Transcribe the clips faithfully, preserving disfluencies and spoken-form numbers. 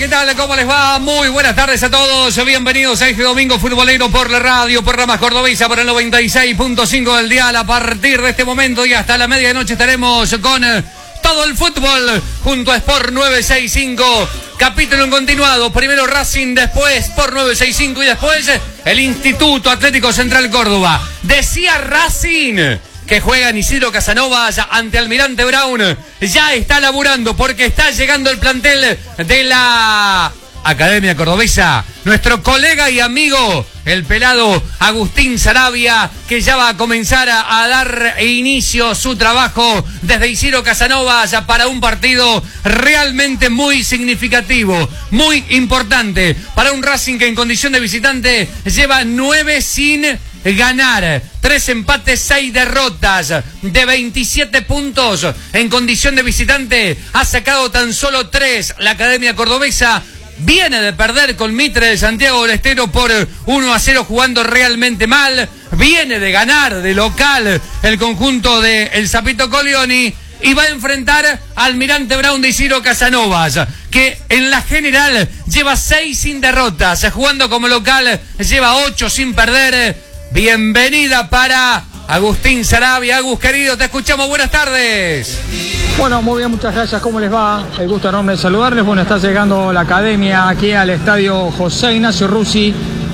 ¿qué tal? ¿Cómo les va? Muy buenas tardes a todos. Bienvenidos a este domingo futbolero por la radio, por Ramas Cordobesa, por el noventa y seis punto cinco del dial. A partir de este momento y hasta la medianoche estaremos con todo el fútbol junto a Sport novecientos sesenta y cinco. Capítulo en continuado. Primero Racing, después Sport novecientos sesenta y cinco y después el Instituto Atlético Central Córdoba. Decía Racing que juega en Isidro Casanovas ante Almirante Brown. Ya está laburando porque está llegando el plantel de la Academia Cordobesa. Nuestro colega y amigo, el pelado Agustín Sarabia, que ya va a comenzar a, a dar inicio a su trabajo desde Isidro Casanovas para un partido realmente muy significativo, muy importante para un Racing que en condición de visitante lleva nueve sin ganar, tres empates, seis derrotas, de veintisiete puntos en condición de visitante ha sacado tan solo tres. La Academia Cordobesa viene de perder con Mitre de Santiago del Estero por uno a cero, jugando realmente mal. Viene de ganar de local el conjunto de el Sapito Colioni y va a enfrentar al Almirante Brown de Isidro Casanovas, que en la general lleva seis sin derrotas, jugando como local lleva ocho sin perder. Bienvenida para Agustín Sarabia. Agus, querido, te escuchamos. Buenas tardes. Bueno, muy bien, muchas gracias. ¿Cómo les va? El gusto enorme de saludarles. Bueno, está llegando la Academia aquí al estadio José Ignacio Russi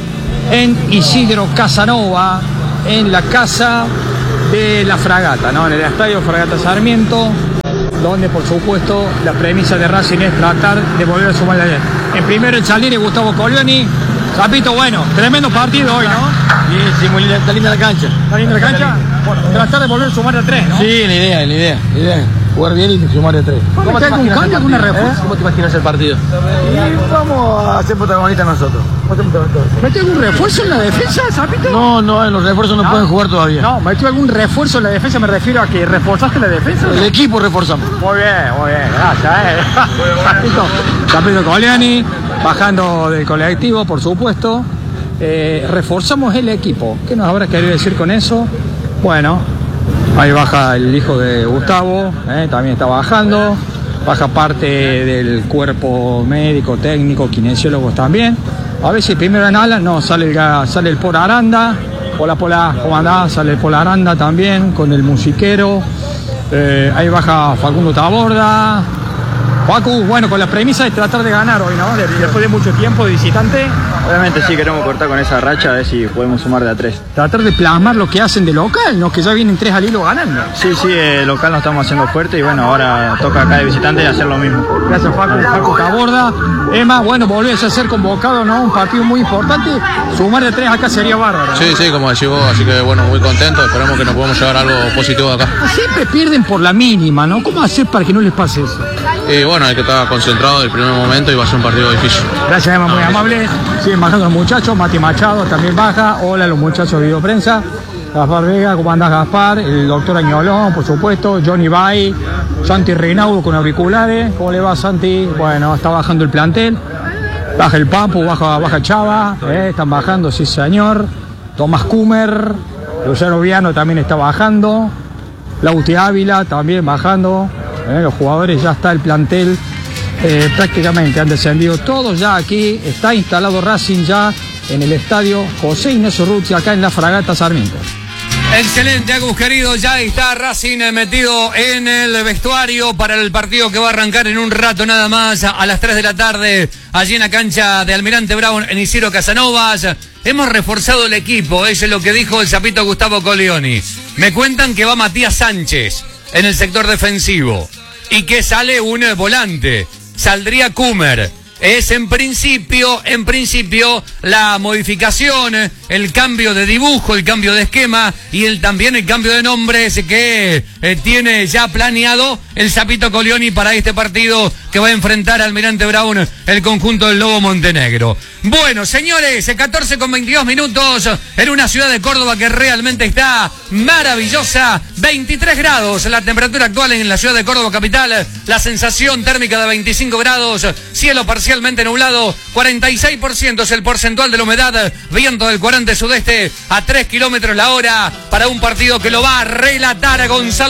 en Isidro Casanova, en la casa de la Fragata, ¿no? En el estadio Fragata Sarmiento, donde por supuesto la premisa de Racing es tratar de volver a sumar la ley. En primero el Chalini, Gustavo Colioni. Sapito, bueno, tremendo partido hoy, ¿no? Sí, sí, muy linda, está linda la cancha. ¿Está linda la cancha? Bueno, tratar de volver a sumar a tres, ¿no? Sí, la idea, la idea, la idea. Jugar bien y sumar a tres. ¿Cómo te imaginas cambio, alguna refuerzo? ¿Eh? ¿Cómo te imaginas el partido? Y vamos a ser protagonistas nosotros. ¿Metió algún refuerzo en la defensa, Sapito? No, no, los refuerzos no, no pueden jugar todavía. No, ¿metió algún refuerzo en la defensa? Me refiero a que reforzaste la defensa. El equipo reforzamos. Muy bien, muy bien, gracias, eh. Sapito, Sapito Colioni, bajando del colectivo, por supuesto. Eh, reforzamos el equipo. ¿Qué nos habrá querido decir con eso? Bueno, ahí baja el hijo de Gustavo, eh, también está bajando. Baja parte del cuerpo médico, técnico, kinesiólogos también. A ver si primero en ala, no, sale el, sale el Pola Aranda. Hola Pola, ¿cómo andás? Sale el Pola Aranda también con el musiquero. Eh, ahí baja Facundo Taborda. Facu, bueno, con la premisa de tratar de ganar hoy, ¿no? Después de mucho tiempo de visitante. Obviamente sí, queremos cortar con esa racha, a ver si podemos sumar de a tres. Tratar de plasmar lo que hacen de local, ¿no? Que ya vienen tres al hilo ganando. Sí, sí, el local nos estamos haciendo fuerte y bueno, ahora toca acá de visitante hacer lo mismo. Gracias, Facu. Facu Taborda. Emma, bueno, volvés a ser convocado, ¿no? Un partido muy importante. Sumar de tres acá sería bárbaro, ¿no? Sí, sí, como decís vos, así que bueno, muy contento. Esperamos que nos podamos llevar algo positivo de acá. Siempre pierden por la mínima, ¿no? ¿Cómo hacer para que no les pase eso? Y bueno, hay que estar concentrado del primer momento y va a ser un partido difícil. Gracias, Emma, muy amable. Siguen bajando los muchachos. Mati Machado también baja. Hola, los muchachos de Videoprensa. Gaspar Vega, ¿cómo andás, Gaspar? El doctor Añolón, por supuesto. Johnny Bay. Santi Reinaudo con auriculares. ¿Cómo le va, Santi? Bueno, está bajando el plantel. Baja el Papu, baja, baja Chava. Eh, están bajando, sí, señor. Tomás Kumer. Luciano Viano también está bajando. Lauti Ávila también bajando. Eh, los jugadores, ya está el plantel. Eh, prácticamente han descendido todos ya aquí. Está instalado Racing ya en el estadio José Ignacio Russi, acá en la Fragata Sarmiento. Excelente, Agus, querido. Ya está Racing metido en el vestuario para el partido que va a arrancar en un rato nada más, a las tres de la tarde, allí en la cancha de Almirante Brown en Isidro Casanovas. Hemos reforzado el equipo, eso es lo que dijo el Sapito Gustavo Colioni. Me cuentan que va Matías Sánchez en el sector defensivo y que sale un volante. Saldría Kumer. Es en principio, en principio, la modificación, el cambio de dibujo, el cambio de esquema y el, también el cambio de nombres que eh, tiene ya planeado el Sapito Colioni para este partido que va a enfrentar al Almirante Brown, el conjunto del Lobo Montenegro. Bueno, señores, catorce con veintidós minutos en una ciudad de Córdoba que realmente está maravillosa. veintitrés grados la temperatura actual en la ciudad de Córdoba capital. La sensación térmica de veinticinco grados. Cielo parcialmente nublado. cuarenta y seis por ciento es el porcentual de la humedad. Viento del cuarenta sudeste a tres kilómetros la hora para un partido que lo va a relatar a Gonzalo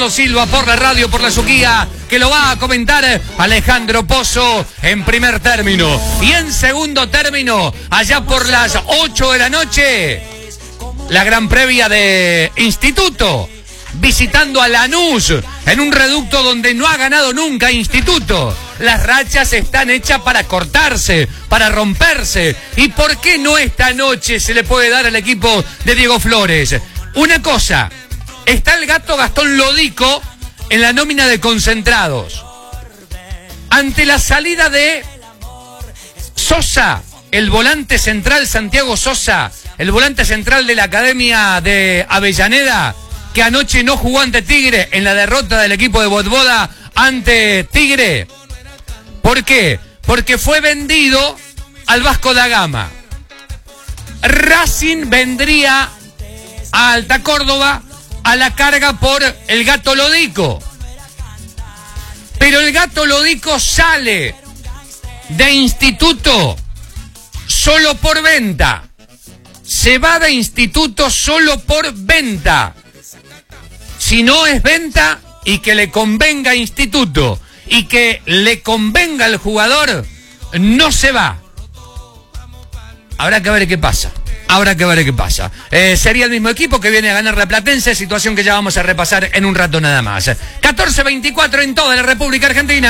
Gonzalo Silva por la radio, por la Suquía, que lo va a comentar Alejandro Pozo en primer término. Y en segundo término, allá por las ocho de la noche, la gran previa de Instituto, visitando a Lanús, en un reducto donde no ha ganado nunca Instituto. Las rachas están hechas para cortarse, para romperse. ¿Y por qué no esta noche se le puede dar al equipo de Diego Flores? Una cosa, está el gato Gastón Lodico en la nómina de concentrados. Ante la salida de Sosa, el volante central Santiago Sosa, el volante central de la Academia de Avellaneda, que anoche no jugó ante Tigre en la derrota del equipo de Voivoda ante Tigre. ¿Por qué? Porque fue vendido al Vasco da Gama. Racing vendría a Alta Córdoba a la carga por el gato Lodico. Pero el gato Lodico sale de Instituto solo por venta. Se va de Instituto solo por venta. Si no es venta y que le convenga a Instituto y que le convenga al jugador, no se va. Habrá que ver qué pasa. Habrá que ver qué pasa. Eh, sería el mismo equipo que viene a ganar la Platense, situación que ya vamos a repasar en un rato nada más. catorce veinticuatro en toda la República Argentina.